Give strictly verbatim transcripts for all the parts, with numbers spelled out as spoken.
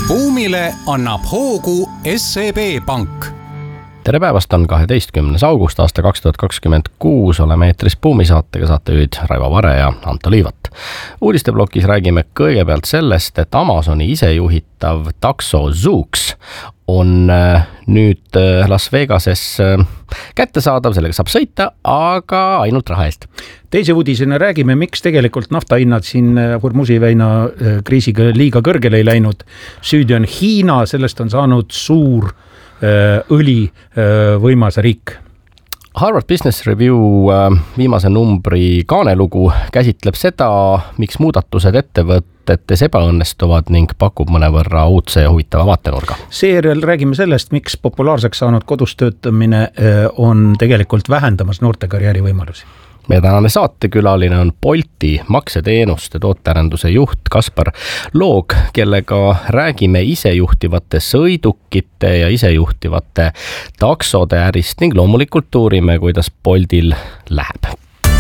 buumile annab hoogu S E B Pank. Tere päevast, on kaheteistkümnes august aasta kaks tuhat kakskümmend kuus, oleme eetris Buumi saatega, saatejuhid Raivo Vare ja Anto Liivat. Uudisteblokis räägime kõigepealt sellest, et Amazoni isejuhitav takso Zoox on nüüd Las Vegases kättesaadav, sellega saab sõita, aga ainult raha eest. Teise uudisena räägime, miks tegelikult naftahinnad siin Hormuzi väina kriisiga liiga kõrgele ei läinud. Süüdi on Hiina, sellest on saanud suur õli võimas riik. Harvard Business Review viimase numbri kaanelugu käsitleb seda, miks muudatused ettevõtetes ebaõnnestuvad ning pakub mõnevõrra uudse ja huvitava vaatenurga. Seejärel räägime sellest, miks populaarseks saanud kodus töötamine on tegelikult vähendamas noorte karjääri võimalusi. Meie tänane saatekülaline on Bolti makseteenuste tootearenduse juht Kaspar Loog, kellega räägime isejuhtivate sõidukite ja isejuhtivate taksode ärist ning loomulikult uurime, kuidas Boltil läheb.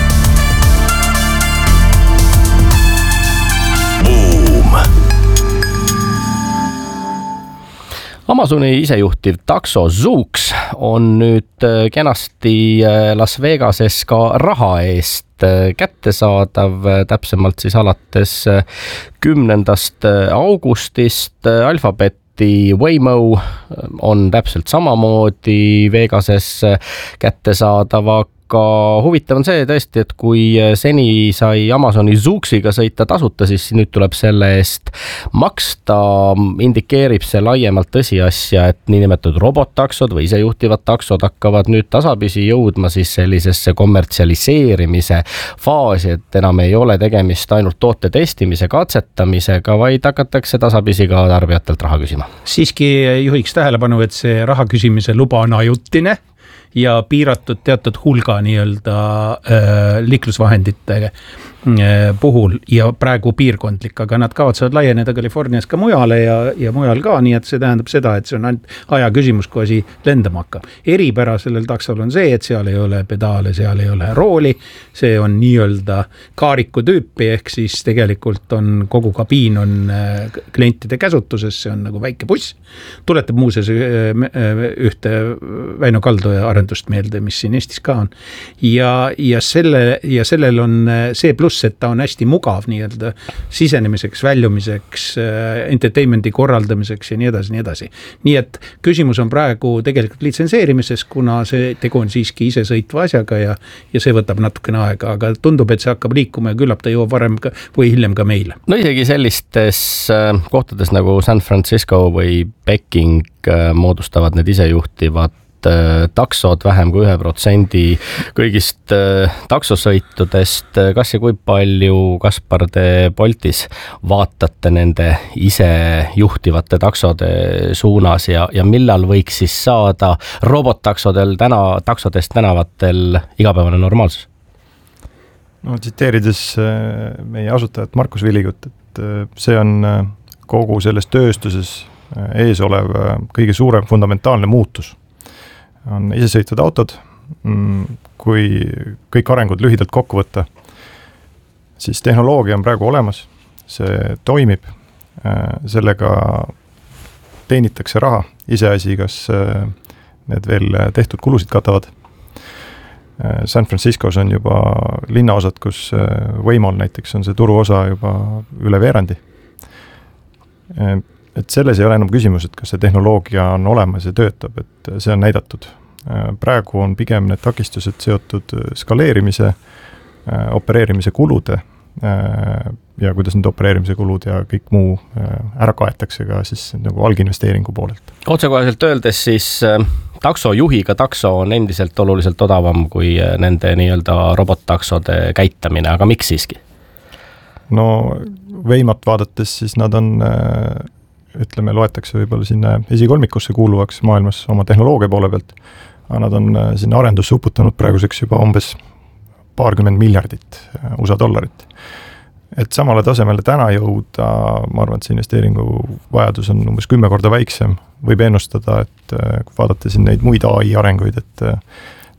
Boom! Amazoni isejuhtiv takso Zoox on nüüd kenasti Las Vegases ka raha eest kättesaadav, täpsemalt siis alates kümnendast augustist. Alphabeti Waymo on täpselt samamoodi Vegases kättesaadav, aga huvitav on see tõesti, et kui seni sai Amazoni Zooxiga sõita tasuta, siis nüüd tuleb selle eest maksta. Indikeerib see laiemalt tõsiasja, et niinimetatud robottaksod või isejuhtivad taksod hakkavad nüüd tasapisi jõudma siis sellisesse kommertsialiseerimise faasi, et enam ei ole tegemist ainult toote testimise, katsetamisega, vaid hakatakse tasapisi ka tarbijatelt raha küsima. Siiski juhiks tähelepanu, et see raha küsimise luba on ajutine ja piiratud teatud hulga nii-öelda äh, liiklusvahendite äh, puhul ja praegu piirkondlik, aga nad kavatsevad laieneda Californias ka mujale ja, ja mujal ka, nii et see tähendab seda, et see on ainult aja küsimus, kui asi lendama hakkab. Eripära sellel taksol on see, et seal ei ole pedaale, seal ei ole rooli, see on nii-öelda kaariku tüüpi, ehk siis tegelikult on kogu kabiin on äh, klientide käsutuses, see on nagu väike buss. Tuletab muuseas äh, ühte Väino Kaldoja arendust meelde, mis siin Eestis ka on. Ja, ja, selle, ja sellel on see pluss, et ta on hästi mugav nii-öelda sisenemiseks, väljumiseks, entertainmenti korraldamiseks ja nii edasi, nii edasi. Nii et küsimus on praegu tegelikult litsenseerimises, kuna see tegu on siiski ise sõitva asjaga ja, ja see võtab natukene aega, aga tundub, et see hakkab liikuma ja küllap ta jõuab varem ka, või hiljem ka meile. No isegi sellistes kohtades nagu San Francisco või Peking moodustavad need isejuhtivad taksod vähem kui ühe protsendi kõigist taksosõitudest. Kas ja kui palju, Kaspar, te Boltis vaatate nende ise juhtivate taksode suunas ja, ja millal võiks siis saada robottaksodel täna, taksodest tänavatel igapäevane normaalsus? No tsiteerides meie asutajat Markus Villigut, et see on kogu selles tööstuses ees olev kõige suurem fundamentaalne muutus. On isesõitvad autod, kui kõik arengud lühidalt kokku võtta, siis tehnoloogia on praegu olemas, see toimib, sellega teenitakse raha, iseasi, kas need veel tehtud kulusid katavad. San Franciscos on juba linnaosad, kus Waymol näiteks on see turuosa juba üle veerandi. Et selles ei ole enam küsimus, et kas see tehnoloogia on olemas ja töötab, et see on näidatud. Praegu on pigem need takistused seotud skaleerimise, opereerimise kulude ja kuidas need opereerimise kulud ja kõik muu ära kaetakse ka siis nagu alginvesteeringu poolelt. Otsekoheselt öeldes siis taksojuhiga takso on endiselt oluliselt odavam kui nende nii-öelda robottaksode käitamine, aga miks siiski? No Waymat vaadates siis nad on ütleme, loetakse võib-olla sinna esikolmikusse kuuluvaks maailmas oma tehnoloogia poole pealt, aga nad on sinna arendusse uputanud praeguseks juba umbes paarkümmend miljardit U S A dollarit. Et samale tasemele täna jõuda, ma arvan, et see investeeringu vajadus on umbes kümme korda väiksem. Võib ennustada, et kui vaadata siin neid muid A I arenguid, et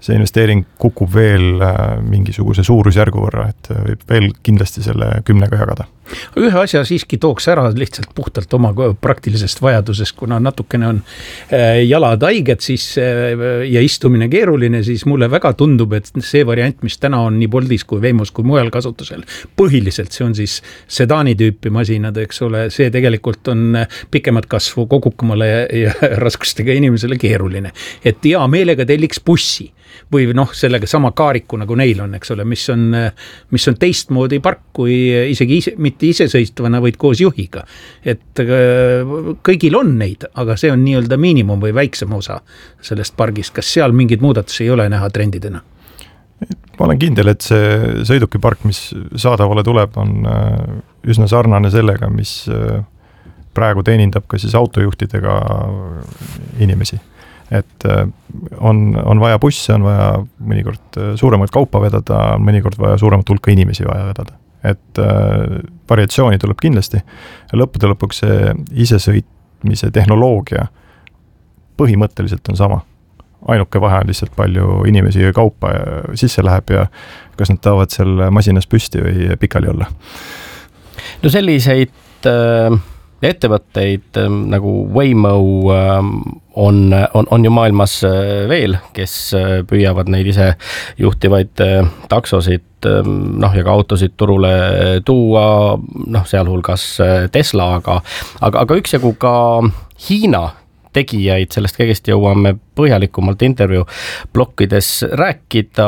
see investeering kukub veel mingisuguse suurusjärgu võrra, et võib veel kindlasti selle kümnega jagada. Ühe asja siiski tooks ära lihtsalt puhtalt oma praktilisest vajadusest, kuna natukene on jalad haiged siis, ja istumine keeruline, siis mulle väga tundub, et see variant, mis täna on nii Boltis kui Veimos kui mujal kasutusel, põhiliselt see on siis sedaani tüüpi masinad, eks ole, see tegelikult on pikemat kasvu kogukamale ja, ja raskustega inimesele keeruline. Et hea meelega telliks bussi või noh, sellega sama kaariku nagu neil on, eks ole, mis on, mis on teistmoodi park kui isegi ise, mitte isesõistvana, vaid koos juhiga. Et kõigil on neid, aga see on nii-öelda miinimum või väiksem osa sellest pargist. Kas seal mingid muudatusi ei ole näha trendidena? Ma olen kindel, et see sõidukipark, mis saadavale tuleb, on üsna sarnane sellega, mis praegu teenindab ka siis autojuhtidega inimesi. Et on, on vaja busse, on vaja mõnikord suuremaid kaupa vedada, mõnikord vaja suuremat hulka inimesi vaja vedada. Et variatsiooni tuleb kindlasti. Lõppude lõpuks see isesõitmise tehnoloogia põhimõtteliselt on sama. Ainuke vahe on lihtsalt palju inimesi ja kaupa sisse läheb ja kas nad tahavad seal masinas püsti või pikali olla. No selliseid äh... ettevõtteid nagu Waymo on, on, on ju maailmas veel, kes püüavad neid ise juhtivaid taksosid noh, ja ka autosid turule tuua, noh, sealhulgas Tesla, aga, aga, aga üksjagu ka Hiina tegijaid, sellest kõigest jõuame põhjalikumalt intervjuu blokkides rääkida,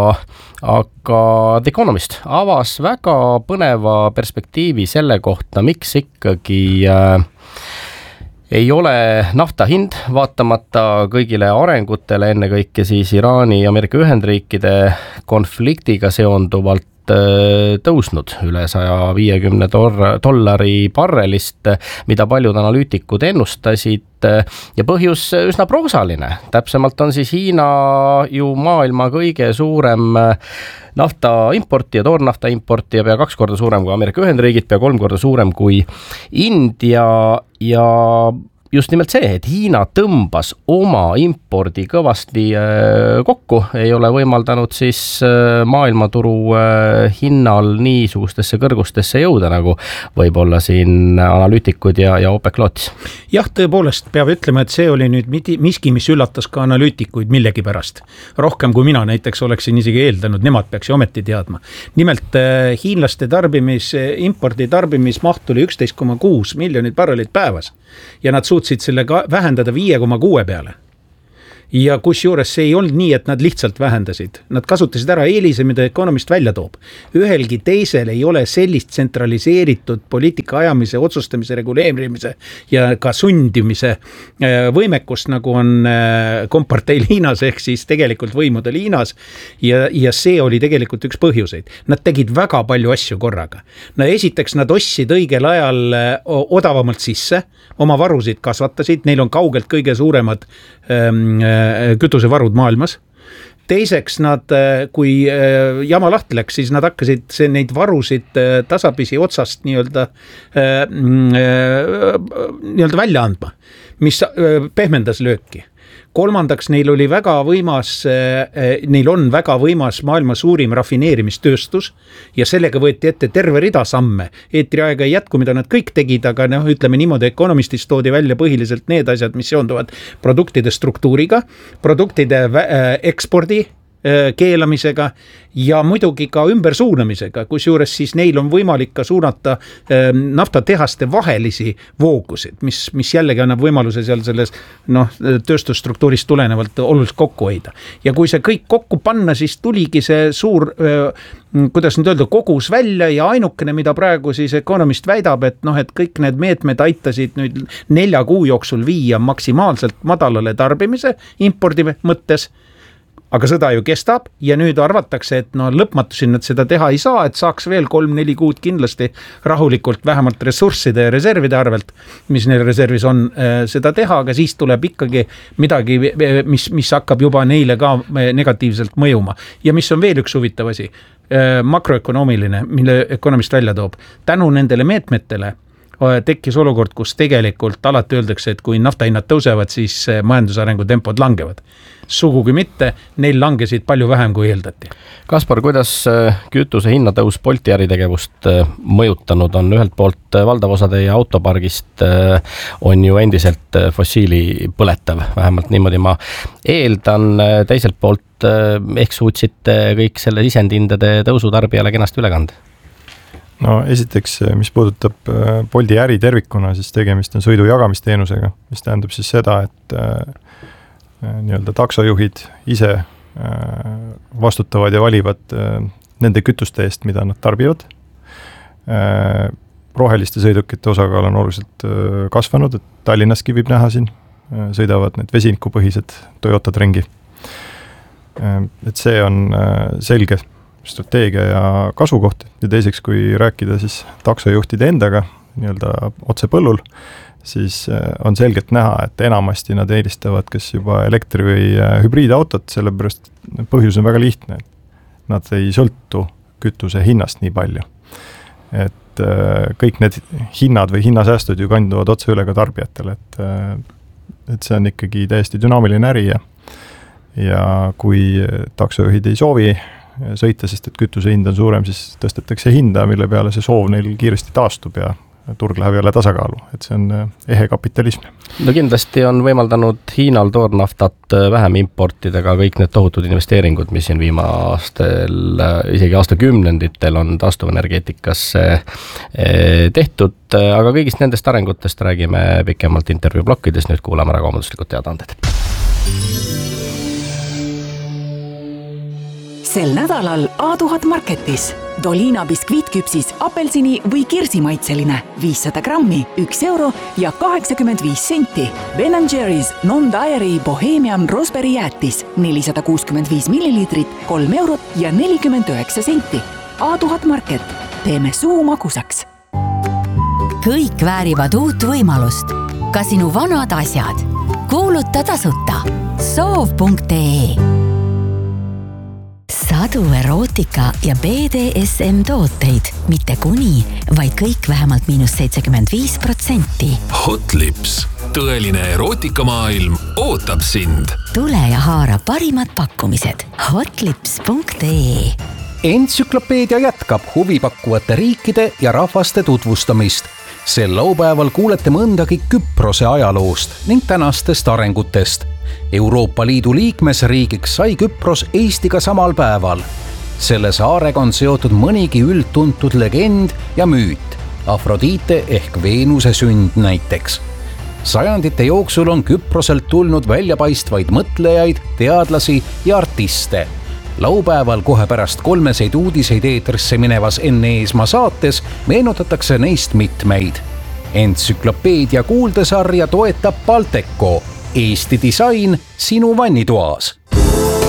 aga The Economist avas väga põneva perspektiivi selle kohta, miks ikkagi äh, ei ole nafta hind, vaatamata kõigile arengutele, ennekõike siis Iraani ja Ameerika Ühendriikide konfliktiga seonduvalt tõusnud üle saja viiekümne dollari barrelist, mida paljud analüütikud ennustasid ja põhjus üsna proosaline. Täpsemalt on siis Hiina ju maailma kõige suurem nafta importija, toornafta importija, pea kaks korda suurem kui Ameerika Ühendriigid, pea kolm korda suurem kui India ja just nimelt see, et Hiina tõmbas oma impordi kõvasti kokku, ei ole võimaldanud siis maailmaturu hinnal niisugustesse kõrgustesse jõuda, nagu võib-olla siin analüütikud ja, ja OPEC lootis. Jah, tõepoolest peab ütlema, et see oli nüüd miski, mis üllatas ka analüütikuid millegi pärast. Rohkem kui mina näiteks oleksin isegi eeldanud, nemad peaks ju ometi teadma. Nimelt hiinlaste tarbimis, impordi tarbimismaht oli üksteist koma kuus miljonit barrelit päevas ja nad suutsid selle vähendada viie koma kuue peale. Ja kus juures see ei olnud nii, et nad lihtsalt vähendasid. Nad kasutasid ära eelise, mida Economist välja toob. Ühelgi teisel ei ole sellist tsentraliseeritud poliitika ajamise, otsustamise, reguleerimise ja ka sundimise võimekust, nagu on komparteil Hiinas, ehk siis tegelikult võimudel Hiinas. Ja, ja see oli tegelikult üks põhjuseid. Nad tegid väga palju asju korraga. No esiteks nad ostsid õigel ajal odavamalt sisse, oma varusid kasvatasid, neil on kaugelt kõige suuremad ähm, kütusevarud maailmas. Teiseks nad, kui jama lahti läks, siis nad hakkasid see, neid varusid tasapisi otsast nii-öelda, nii-öelda välja andma, mis pehmendas lööki. Kolmandaks, neil oli väga võimas, neil on väga võimas maailma suurim rafineerimistööstus ja sellega võeti ette terve rida samme. Eetriaega ei jätku, mida nad kõik tegid, aga noh, ütleme niimoodi, Economistis toodi välja põhiliselt need asjad, mis seonduvad produktide struktuuriga, produktide ekspordi keelamisega ja muidugi ka ümbersuunamisega, kus juures siis neil on võimalik ka suunata naftatehaste vahelisi voogusid, mis, mis jällegi annab võimaluse seal selles noh, tööstusstruktuurist tulenevalt oluliselt kokku hoida. Ja kui see kõik kokku panna, siis tuligi see suur, kuidas nüüd öelda, kogus välja ja ainukene, mida praegu siis Economist väidab, et noh, et kõik need meetmed aitasid nüüd nelja kuu jooksul viia maksimaalselt madalale tarbimise impordi mõttes, aga sõda ju kestab ja nüüd arvatakse, et no lõpmatusi nad seda teha ei saa, et saaks veel kolm-neli kuud kindlasti rahulikult vähemalt ressursside ja reservide arvelt, mis neil reservis on, seda teha, aga siis tuleb ikkagi midagi, mis, mis hakkab juba neile ka negatiivselt mõjuma. Ja mis on veel üks huvitav asi, makroökonoomiline, mille Economist välja toob. Tänu nendele meetmetele tekkis olukord, kus tegelikult alati öeldakse, et kui naftahinnad tõusevad, siis majandusarengu tempod langevad. Sugugi mitte, neil langesid palju vähem kui eeldati. Kaspar, kuidas kütuse hinnatõus Bolti äritegevust mõjutanud on? Ühelt poolt valdav osa teie autopargist on ju endiselt fossiili põletav, vähemalt niimoodi ma eeldan. Teiselt poolt ehk suutsite kõik selle sisendhindade tõusu tarbijale kenasti üle kanda? No esiteks, mis puudutab Bolti äri tervikuna, siis tegemist on sõidu jagamisteenusega, mis tähendab siis seda, et nii-öelda taksojuhid ise vastutavad ja valivad nende kütuste eest, mida nad tarbivad. Roheliste sõidukite osakaal on oluliselt kasvanud, et Tallinnaski võib näha siin, sõidavad need vesinikupõhised Toyotad ringi. Et see on selge strateegia ja kasvukoht ja teiseks, kui rääkida siis taksojuhtide endaga nii-öelda otse põllul, siis on selgelt näha, et enamasti nad eelistavad kas juba elektri- või hübriidautot, sellepärast põhjus on väga lihtne. Nad ei sõltu kütuse hinnast nii palju. Et kõik need hinnad või hinnasäästud ju kanduvad otse üle ka tarbijatele, et, et see on ikkagi täiesti dünaamiline äri ja, ja kui taksojuhid ei soovi sõita, sest et kütuse hind on suurem, siis tõstetakse hinda, mille peale see soov neil kiiresti taastub ja turg läheb jälle tasakaalu, et see on ehe kapitalism. No kindlasti on võimaldanud Hiinal toornaftat vähem importida ka kõik need tohutud investeeringud, mis siin viimastel, isegi aastakümnenditel on taastuvenergeetikasse tehtud, aga kõigist nendest arengutest räägime pikemalt intervjuu blokkides, nüüd kuulame ära kaubanduslikud teadaanded. Sel nädalal A tuhat Marketis. Dolina biskviitküpsis apelsini või kirsimaitseline viissada grammi, üks euro ja kaheksakümmend viis senti. Ben and Jerry's Non-Dairy Bohemian Raspberry jäätis nelisada kuuskümmend viis milliliitrit, kolm eurot ja nelikümmend üheksa senti. A tuhat Market. Teeme suu magusaks. Kõik väärivad uut võimalust. Ka sinu vanad asjad. Kuuluta tasuta. soov punkt ee Sadu erootika ja B D S M tooteid, mitte kuni, vaid kõik vähemalt miinus seitsekümmend viis protsenti. Hotlips, tõeline erootikamaailm ootab sind. Tule ja haara parimad pakkumised. hotlips punkt ee Entsüklopeedia jätkab huvipakkuvate riikide ja rahvaste tutvustamist. Sel laupäeval kuulete mõndagi Küprose ajaloost ning tänastest arengutest. Euroopa Liidu liikmesriigiks sai Küpros Eestiga samal päeval. Selle saarega on seotud mõnigi üldtuntud legend ja müüt, Afrodite ehk Veenuse sünd näiteks. Sajandite jooksul on Küproselt tulnud väljapaistvaid mõtlejaid, teadlasi ja artiste. Laupäeval kohe pärast kolmeseid uudiseid eetrisse minevas Enne Eesmaa saates meenutatakse neist mitmeid. Entsüklopeedia kuuldesarja toetab Balteco, Eesti disain sinu vannitoas.